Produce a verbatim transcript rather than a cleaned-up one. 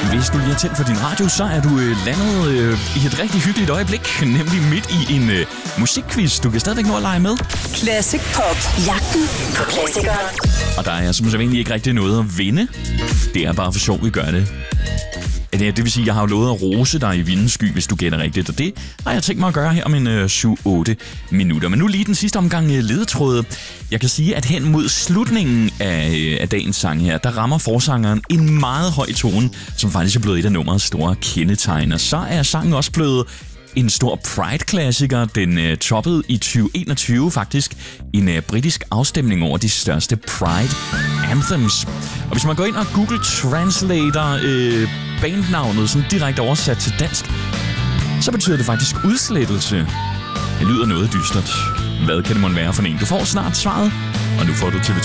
Hvis du lige har tændt for din radio, så er du øh, landet øh, i et rigtig hyggeligt øjeblik, nemlig midt i en øh, musikquiz. Du kan stadigvæk nå at lege med. Classic Pop. Jagten på klassikeren. Og der er som egentlig ikke rigtig noget at vinde. Det er bare for sjov, vi gør det. Det vil sige, at jeg har jo lovet at rose dig i vindensky, hvis du gætter rigtigt, og det har jeg tænkt mig at gøre her om en øh, syv otte minutter. Men nu lige den sidste omgang øh, ledetråde. Jeg kan sige, at hen mod slutningen af, øh, af dagens sang her, der rammer forsangeren en meget høj tone, som faktisk er blevet et af nummerets store kendetegn. Og så er sangen også blevet en stor Pride-klassiker. Den øh, toppede i tyve enogtyve faktisk en øh, britisk afstemning over de største Pride-anthems. Og hvis man går ind og Google Translator øh, bandnavnet sådan direkte oversat til dansk, så betyder det faktisk udslettelse. Det lyder noget dystert. Hvad kan det måtte være for en? Du får snart svaret, og nu får du T V